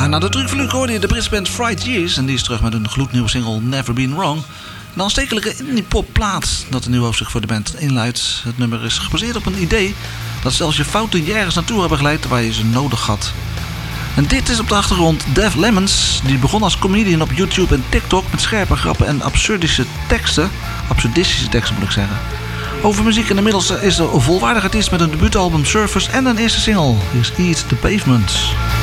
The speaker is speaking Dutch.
Na de trucvloek hoorde je de Britse band Fried Years. En die is terug met een gloednieuwe single Never Been Wrong. Een aanstekelijke indie-popplaat dat een nieuw hoofdstuk voor de band inluidt. Het nummer is gebaseerd op een idee dat zelfs je fouten je ergens naartoe hebben geleid waar je ze nodig had. En dit is op de achtergrond Def Lemons. Die begon als comedian op YouTube en TikTok met scherpe grappen en absurdistische teksten moet ik zeggen. Over muziek en inmiddels is er een volwaardig artiest met een debuutalbum Surface en een eerste single. Hier is Eat the Pavement.